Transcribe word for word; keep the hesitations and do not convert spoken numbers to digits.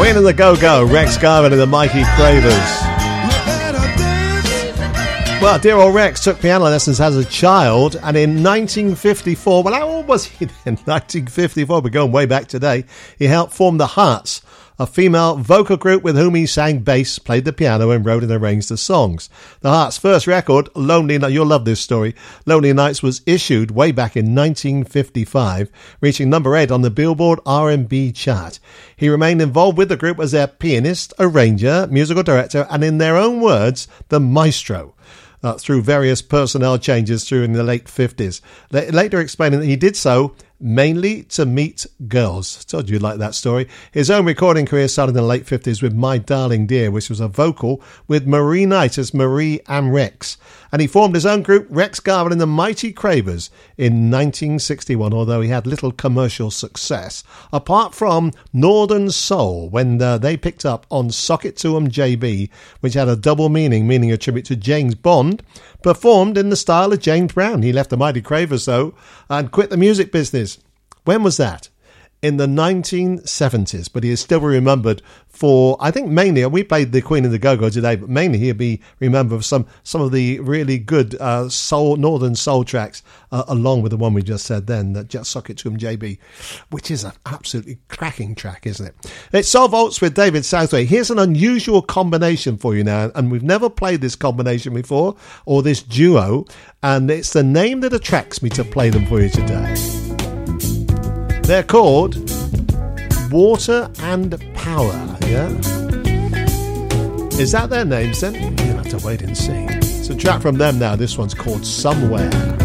Queen and the Go-Go, Rex Garvin and the Mighty Cravers. Well, dear old Rex took piano lessons as a child, and in nineteen fifty-four, well, how old was he then? nineteen fifty-four, we're going way back today, he helped form the Hearts, a female vocal group with whom he sang bass, played the piano, and wrote and arranged the songs. The Hearts' first record, Lonely Nights, you'll love this story, Lonely Nights, was issued way back in nineteen fifty-five, reaching number eight on the Billboard R and B chart. He remained involved with the group as their pianist, arranger, musical director, and in their own words, the maestro. Uh, through various personnel changes through in the late fifties. L- later explaining that he did so mainly to meet girls. Told you you'd like that story. His own recording career started in the late fifties with My Darling Dear, which was a vocal with Marie Knight as Marie and Rex. And he formed his own group, Rex Garvin and the Mighty Cravers, in nineteen sixty-one, although he had little commercial success, apart from Northern Soul, when uh, they picked up on Sock It To 'Em J B, which had a double meaning, meaning a tribute to James Bond, performed in the style of James Brown. He left the Mighty Cravers, though, and quit the music business. When was that? In the nineteen seventies, but he is still remembered for, I think mainly, we played the Queen and the Go-Go today, but mainly he'll be remembered for some, some of the really good uh, soul, Northern Soul tracks, uh, along with the one we just said then, that Just Sock It To 'Em J B, which is an absolutely cracking track, isn't it? It's Soul Vaults with David Southway. Here's an unusual combination for you now, and we've never played this combination before, or this duo, and it's the name that attracts me to play them for you today. They're called Water and Power, yeah? Is that their names then? You'll have to wait and see. It's a track from them now. This one's called Somewhere.